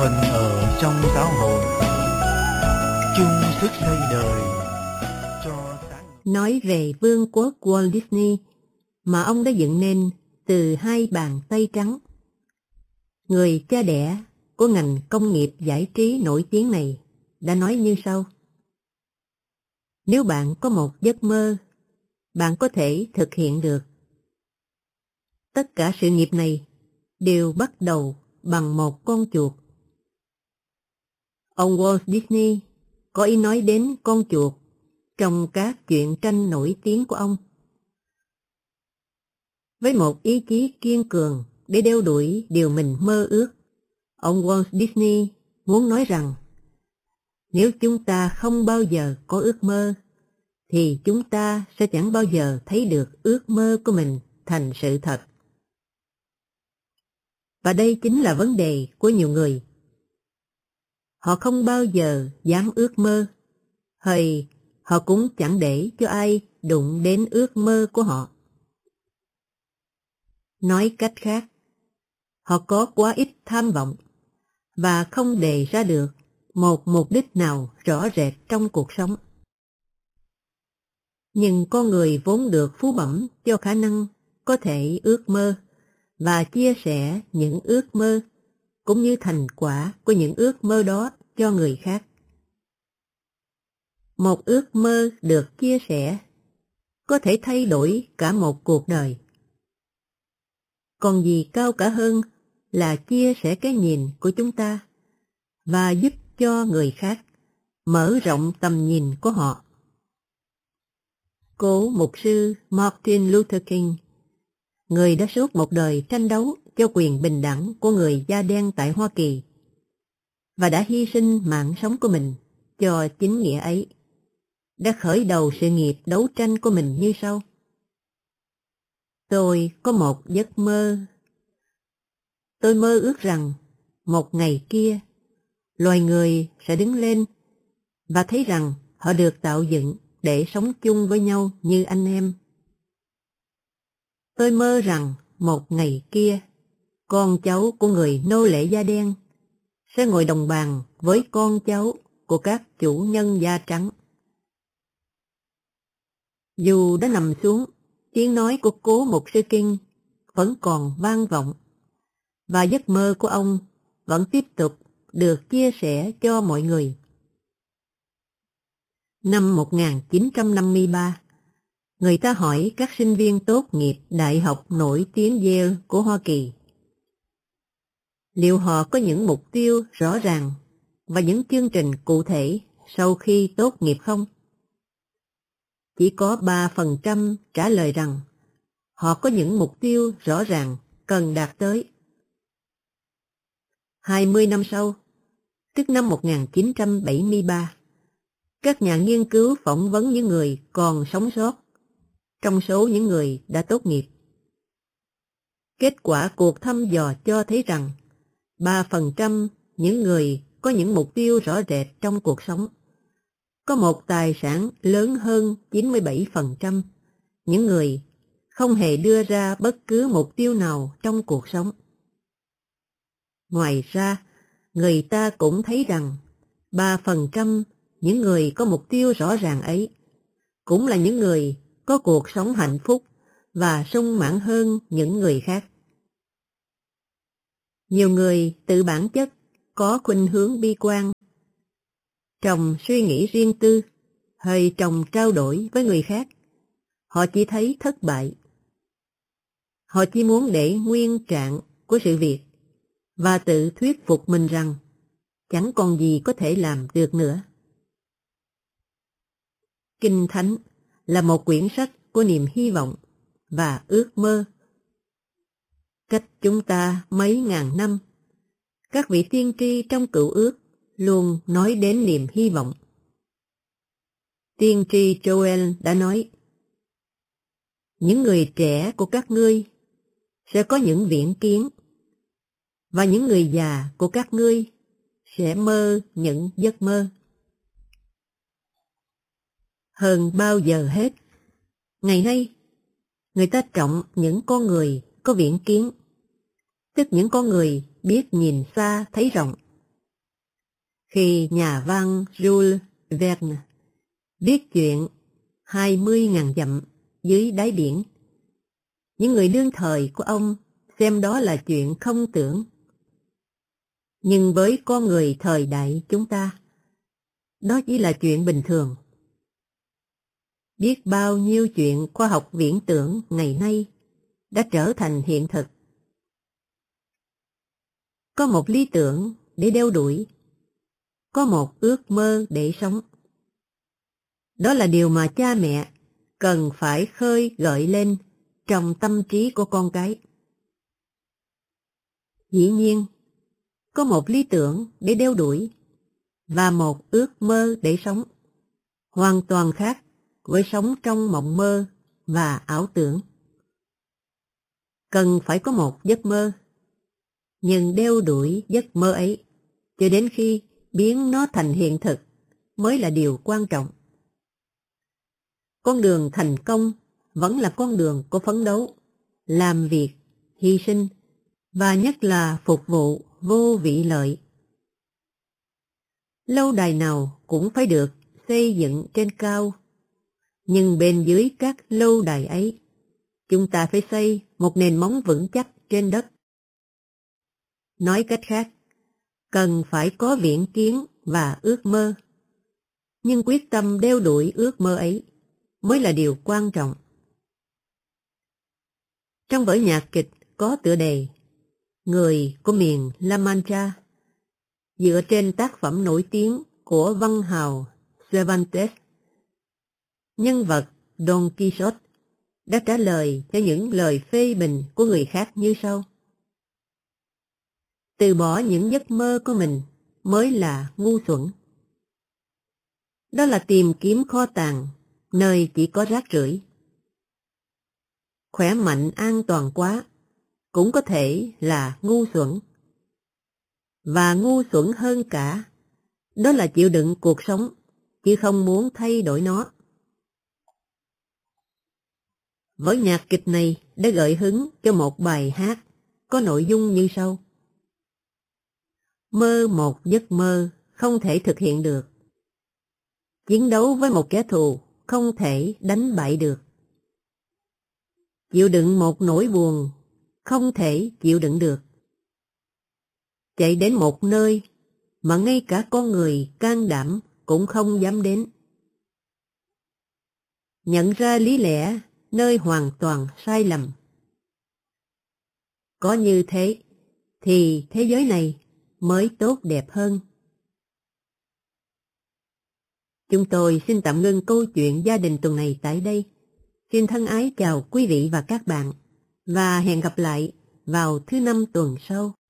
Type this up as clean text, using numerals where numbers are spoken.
phần ở trong giáo hội, chung sức xây đời cho sáng. Nói về vương quốc Walt Disney mà ông đã dựng nên từ hai bàn tay trắng. Người cha đẻ của ngành công nghiệp giải trí nổi tiếng này đã nói như sau: nếu bạn có một giấc mơ, bạn có thể thực hiện được. Tất cả sự nghiệp này đều bắt đầu bằng một con chuột. Ông Walt Disney có ý nói đến con chuột trong các truyện tranh nổi tiếng của ông. Với một ý chí kiên cường để đeo đuổi điều mình mơ ước, ông Walt Disney muốn nói rằng nếu chúng ta không bao giờ có ước mơ, thì chúng ta sẽ chẳng bao giờ thấy được ước mơ của mình thành sự thật. Và đây chính là vấn đề của nhiều người. Họ không bao giờ dám ước mơ, hay họ cũng chẳng để cho ai đụng đến ước mơ của họ. Nói cách khác, họ có quá ít tham vọng và không đề ra được một mục đích nào rõ rệt trong cuộc sống. Nhưng con người vốn được phú bẩm cho khả năng có thể ước mơ và chia sẻ những ước mơ cũng như thành quả của những ước mơ đó cho người khác. Một ước mơ được chia sẻ có thể thay đổi cả một cuộc đời. Còn gì cao cả hơn là chia sẻ cái nhìn của chúng ta và giúp cho người khác mở rộng tầm nhìn của họ. Cố mục sư Martin Luther King, người đã suốt một đời tranh đấu cho quyền bình đẳng của người da đen tại Hoa Kỳ và đã hy sinh mạng sống của mình cho chính nghĩa ấy, đã khởi đầu sự nghiệp đấu tranh của mình như sau: tôi có một giấc mơ. Tôi mơ ước rằng một ngày kia, loài người sẽ đứng lên và thấy rằng họ được tạo dựng để sống chung với nhau như anh em. Tôi mơ rằng một ngày kia, con cháu của người nô lệ da đen sẽ ngồi đồng bàn với con cháu của các chủ nhân da trắng. Dù đã nằm xuống, tiếng nói của cố mục sư King vẫn còn vang vọng, và giấc mơ của ông vẫn tiếp tục được chia sẻ cho mọi người. Năm 1953, người ta hỏi các sinh viên tốt nghiệp đại học nổi tiếng Yale của Hoa Kỳ liệu họ có những mục tiêu rõ ràng và những chương trình cụ thể sau khi tốt nghiệp không? Chỉ có 3% trả lời rằng họ có những mục tiêu rõ ràng cần đạt tới. 20 năm sau, tức năm 1973, các nhà nghiên cứu phỏng vấn những người còn sống sót trong số những người đã tốt nghiệp. Kết quả cuộc thăm dò cho thấy rằng 3% những người có những mục tiêu rõ rệt trong cuộc sống có một tài sản lớn hơn 97% những người không hề đưa ra bất cứ mục tiêu nào trong cuộc sống. Ngoài ra, người ta cũng thấy rằng 3% những người có mục tiêu rõ ràng ấy cũng là những người có cuộc sống hạnh phúc và sung mãn hơn những người khác. Nhiều người tự bản chất có khuynh hướng bi quan. Trong suy nghĩ riêng tư hay trong trao đổi với người khác, họ chỉ thấy thất bại. Họ chỉ muốn để nguyên trạng của sự việc và tự thuyết phục mình rằng chẳng còn gì có thể làm được nữa. Kinh Thánh là một quyển sách của niềm hy vọng và ước mơ. Cách chúng ta mấy ngàn năm, các vị tiên tri trong Cựu Ước luôn nói đến niềm hy vọng. Tiên tri Joel đã nói: những người trẻ của các ngươi sẽ có những viễn kiến, và những người già của các ngươi sẽ mơ những giấc mơ. Hơn bao giờ hết, ngày nay, người ta trọng những con người có viễn kiến, tức những con người biết nhìn xa thấy rộng Khi nhà văn Jules Verne viết chuyện 20.000 dặm dưới đáy biển, những người đương thời của ông xem đó là chuyện không tưởng. Nhưng với con người thời đại chúng ta, đó chỉ là chuyện bình thường. Biết bao nhiêu chuyện khoa học viễn tưởng ngày nay đã trở thành hiện thực. Có một lý tưởng để đeo đuổi, có một ước mơ để sống. Đó là điều mà cha mẹ cần phải khơi gợi lên trong tâm trí của con cái. Dĩ nhiên, có một lý tưởng để đeo đuổi và một ước mơ để sống, hoàn toàn khác với sống trong mộng mơ và ảo tưởng. Cần phải có một giấc mơ, nhưng đeo đuổi giấc mơ ấy cho đến khi biến nó thành hiện thực mới là điều quan trọng. Con đường thành công vẫn là con đường của phấn đấu, làm việc, hy sinh và nhất là phục vụ vô vị lợi. Lâu đài nào cũng phải được xây dựng trên cao, nhưng bên dưới các lâu đài ấy, chúng ta phải xây một nền móng vững chắc trên đất. Nói cách khác, cần phải có viễn kiến và ước mơ, nhưng quyết tâm đeo đuổi ước mơ ấy mới là điều quan trọng. Trong vở nhạc kịch có tựa đề Người của miền La Mancha, dựa trên tác phẩm nổi tiếng của văn hào Cervantes, nhân vật Don Quixote đã trả lời cho những lời phê bình của người khác như sau: từ bỏ những giấc mơ của mình mới là ngu xuẩn. Đó là tìm kiếm kho tàng nơi chỉ có rác rưởi. Khỏe mạnh an toàn quá cũng có thể là ngu xuẩn. Và ngu xuẩn hơn cả, đó là chịu đựng cuộc sống, chứ không muốn thay đổi nó. Vở nhạc kịch này đã gợi hứng cho một bài hát có nội dung như sau: mơ một giấc mơ không thể thực hiện được. Chiến đấu với một kẻ thù không thể đánh bại được. Chịu đựng một nỗi buồn không thể chịu đựng được. Chạy đến một nơi mà ngay cả con người can đảm cũng không dám đến. Nhận ra lý lẽ nơi hoàn toàn sai lầm. Có như thế thì thế giới này mới tốt đẹp hơn. Chúng tôi xin tạm ngưng câu chuyện gia đình tuần này tại đây. Xin thân ái chào quý vị và các bạn, và hẹn gặp lại vào thứ Năm tuần sau.